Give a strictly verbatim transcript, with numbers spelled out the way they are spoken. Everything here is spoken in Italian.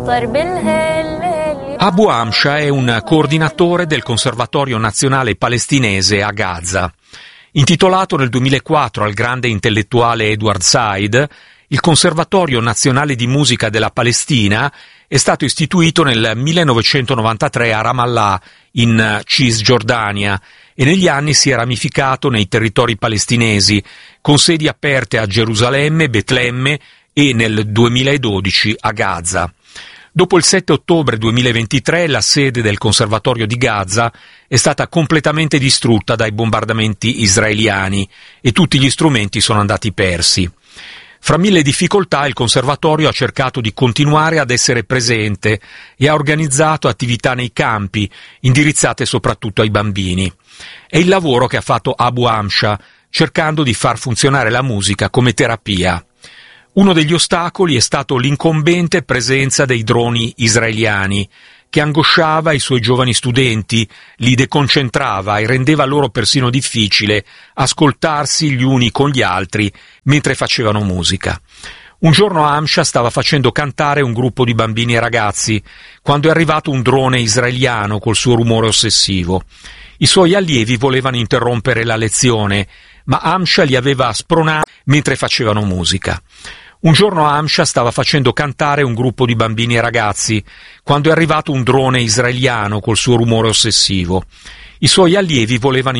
Abu Amsha è un coordinatore del Conservatorio Nazionale Palestinese a Gaza. Intitolato nel duemilaquattro al grande intellettuale Edward Said, il Conservatorio Nazionale di Musica della Palestina è stato istituito nel millenovecentonovantatré a Ramallah, in Cisgiordania, e negli anni si è ramificato nei territori palestinesi, con sedi aperte a Gerusalemme, Betlemme e nel duemiladodici a Gaza. Dopo il sette ottobre duemilaventitré la sede del Conservatorio di Gaza è stata completamente distrutta dai bombardamenti israeliani e tutti gli strumenti sono andati persi. Fra mille difficoltà il Conservatorio ha cercato di continuare ad essere presente e ha organizzato attività nei campi, indirizzate soprattutto ai bambini. È il lavoro che ha fatto Abu Amsha, cercando di far funzionare la musica come terapia. Uno degli ostacoli è stato l'incombente presenza dei droni israeliani, che angosciava i suoi giovani studenti, li deconcentrava e rendeva loro persino difficile ascoltarsi gli uni con gli altri mentre facevano musica. Un giorno Amsha stava facendo cantare un gruppo di bambini e ragazzi, quando è arrivato un drone israeliano col suo rumore ossessivo. I suoi allievi volevano interrompere la lezione, ma Amsha li aveva spronati mentre facevano musica. Un giorno Amsha stava facendo cantare un gruppo di bambini e ragazzi, quando è arrivato un drone israeliano col suo rumore ossessivo. I suoi allievi volevano